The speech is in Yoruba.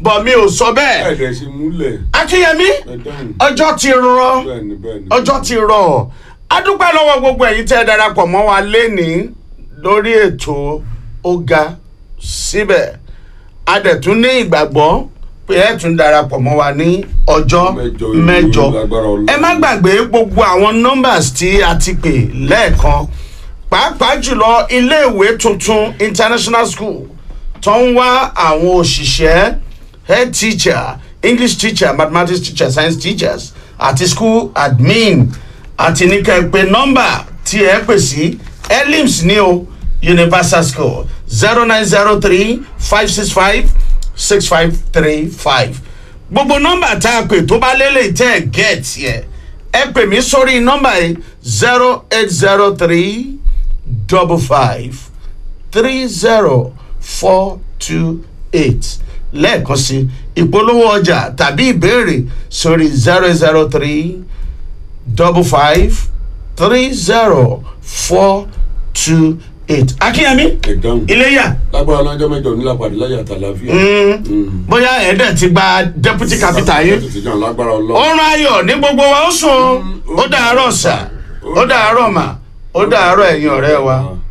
bọ̀ mi ò sọ bẹ́ẹ̀. ẹ̀ẹ́dẹ̀ ṣe múlẹ̀. Akínyẹmí ọjọ́ ti rọ ọjọ́ ti rọ adúpẹ́ lọ́wọ́ gbogbo ẹ̀yin tẹ́ ẹ darapọ̀ mọ́ wa lénìí lórí ètò Ó Ga Síbẹ̀ a dẹ̀ tún ní ìgbàgbọ́ pé ẹ tún darapọ̀ mọ́ wa ní ọjọ́ mẹ́jọ ẹ má gbàgbé gbogbo àwọn numbers tí a ti pè lẹ́ẹ̀kan pàápàá jùlọ iléèwé tuntun international school tó ń wá àwọn òṣìṣẹ́ head teacher English teacher mathematics teacher science teachers àti school admin àti ní kẹ́ pé nọ́mbà tí ẹ pè sí elims ní o universal school 0903-565-6535 gbogbo nọ́mbà tá a pè tó bá lélẹ̀ tẹ́ ẹ get yẹ ẹ pè mí sórí nọ́mbà yìí 0803-555-30428 lẹ́ẹ̀kan sí ìpolówó ọjà tàbí ìbéèrè sórí 003-555-30428. Akínyẹmí Iléyá. lágbára ọlọ́jọ́ mẹ́jọ ní lápàdé láyé àtàlàfíà. bóyá ẹ̀ẹ́dẹ̀ ti gba deputy capital yìí. ọ̀run ayọ̀ ní gbogbo wa ó sùn ó dàárọ̀ sà ó dàárọ̀ mà ó dàárọ̀ ẹ̀yin ọ̀rẹ́ wa.